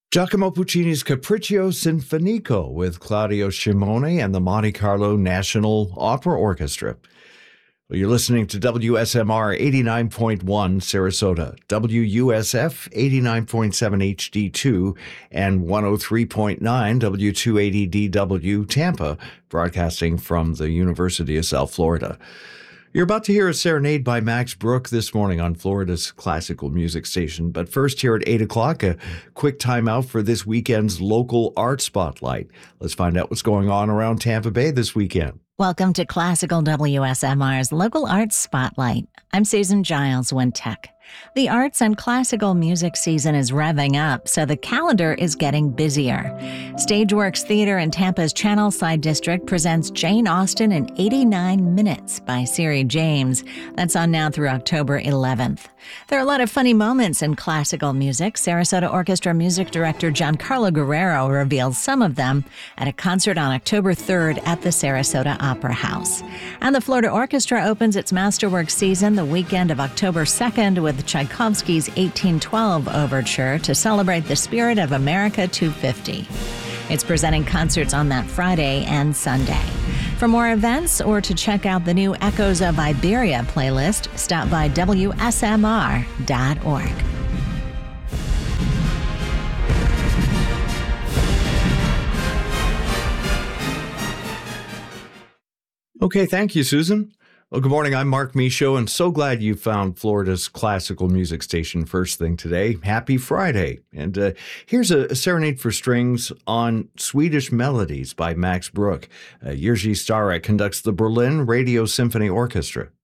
Giacomo Puccini's Capriccio Sinfonico with Claudio Scimone and the Monte Carlo National Opera Orchestra. Well, you're listening to WSMR 89.1 Sarasota, WUSF 89.7 HD2, and 103.9 W280DW Tampa, broadcasting from the University of South Florida. You're about to hear a serenade by Max Brook this morning on Florida's classical music station. But first, here at 8 o'clock, a quick timeout for this weekend's local art spotlight. Let's find out what's going on around Tampa Bay this weekend. Welcome to Classical WSMR's Local Arts Spotlight. I'm Susan Giles Wintech. The arts and classical music season is revving up, so the calendar is getting busier. Stageworks Theater in Tampa's Channelside District presents Jane Austen in 89 Minutes by Siri James. That's on now through October 11th. There are a lot of funny moments in classical music. Sarasota Orchestra Music Director Giancarlo Guerrero reveals some of them at a concert on October 3rd at the Sarasota Opera House. And the Florida Orchestra opens its Masterworks season the weekend of October 2nd with Tchaikovsky's 1812 Overture to celebrate the spirit of America 250. It's presenting concerts on that Friday and Sunday. For more events or to check out the new Echoes of Iberia playlist, stop by WSMR.org. Okay, thank you, Susan. Well, good morning. I'm Mark Michaud, and so glad you found Florida's classical music station first thing today. Happy Friday. And here's a serenade for strings on Swedish Melodies by Max Brook. Jerzy Starek conducts the Berlin Radio Symphony Orchestra.